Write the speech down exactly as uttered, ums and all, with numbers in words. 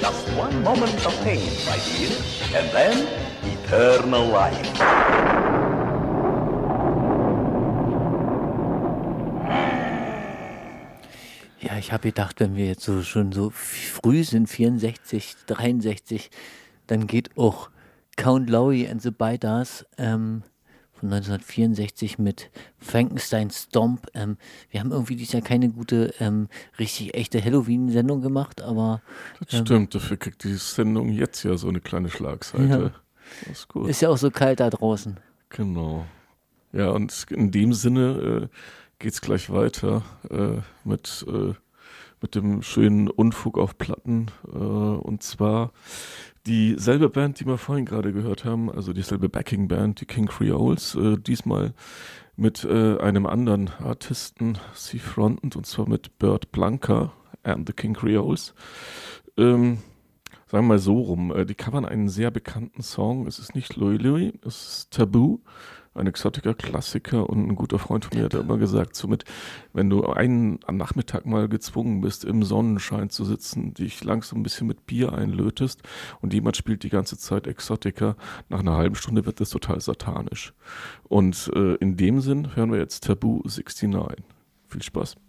Just one moment of pain, my dear, and then eternal life. Ja, ich habe gedacht, wenn wir jetzt so schon so früh sind, vierundsechzig, dreiundsechzig, dann geht auch Count Lowry and the Biters ähm, von neunzehnhundertvierundsechzig mit Frankenstein Stomp. Ähm, wir haben irgendwie dieses Jahr keine gute, ähm, richtig echte Halloween-Sendung gemacht, aber Das ähm, stimmt, dafür kriegt die Sendung jetzt ja so eine kleine Schlagseite. Ja. Das ist gut. ist ja auch so kalt da draußen. Genau. Ja, und in dem Sinne äh, geht's gleich weiter äh, mit, äh, mit dem schönen Unfug auf Platten. Äh, und zwar dieselbe Band, die wir vorhin gerade gehört haben, also dieselbe Backing-Band, die King Creoles, äh, diesmal mit äh, einem anderen Artisten, sie frontend, und zwar mit Bert Blanca and the King Creoles. Ähm, sagen wir mal so rum, äh, die covern einen sehr bekannten Song. Es ist nicht Louie Louie, es ist Taboo, ein Exotica-Klassiker, und ein guter Freund von mir hat immer gesagt, somit, wenn du einen am Nachmittag mal gezwungen bist, im Sonnenschein zu sitzen, dich langsam ein bisschen mit Bier einlötest und jemand spielt die ganze Zeit Exotica, nach einer halben Stunde wird das total satanisch. Und äh, in dem Sinn hören wir jetzt Taboo neunundsechzig. Viel Spaß.